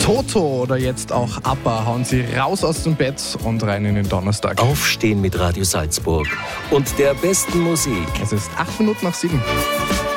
Toto oder jetzt auch ABBA hauen Sie raus aus dem Bett und rein in den Donnerstag. Aufstehen mit Radio Salzburg und der besten Musik. Es ist 8 Minuten nach 7.